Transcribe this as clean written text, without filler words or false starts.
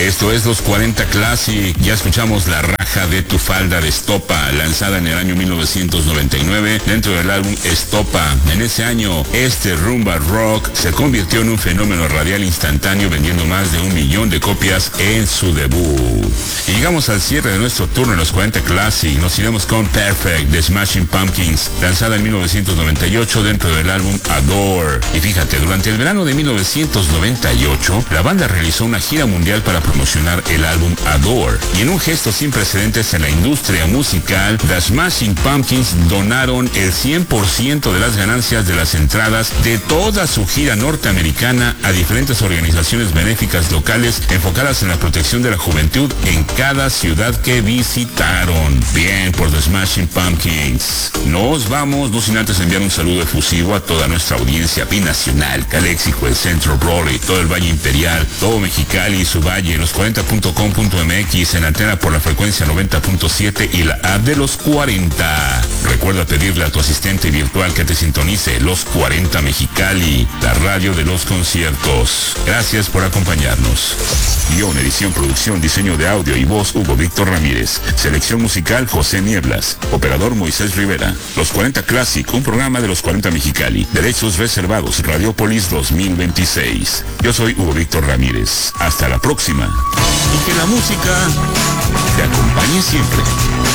Esto es los 40 Classic. Ya escuchamos La raja de tu falda de Estopa, lanzada en el año 1999 dentro del álbum Estopa. En ese año, este rumba rock se convirtió en un fenómeno radial instantáneo, vendiendo más de 1 millón de copias en su debut. Y llegamos al cierre de nuestro turno en los 40 Classic. Nos iremos con Perfect de Smashing Pumpkins, lanzada en 1998 dentro del álbum Adore. Y fíjate, durante el verano de 1998, la banda realizó una gira mundial para promocionar el álbum Adore. Y en un gesto sin precedentes en la industria musical, The Smashing Pumpkins donaron el 100% de las ganancias de las entradas de toda su gira norteamericana a diferentes organizaciones benéficas locales enfocadas en la protección de la juventud en cada ciudad que visitaron. Bien por The Smashing Pumpkins. Nos vamos, no sin antes enviar un saludo efusivo a toda nuestra audiencia binacional, Caléxico, el Centro, Raleigh, todo el Valle Imperial, todo Mexicali y su valle, los 40.com.mx, en antena por la frecuencia 90.7 y la app de los 40. Recuerda pedirle a tu asistente virtual que te sintonice los 40 Mexicali, la radio de los conciertos. Gracias por acompañarnos. Guión, edición, producción, diseño de audio y voz, Hugo Víctor Ramírez. Selección musical, José Nieblas. Operador, Moisés Rivera. Los 40 Classic, un programa de los 40 Mexicali. Derechos reservados, Radiopolis 2026. Yo soy Hugo Víctor Ramírez. Hasta la próxima. Y que la música te acompañe siempre.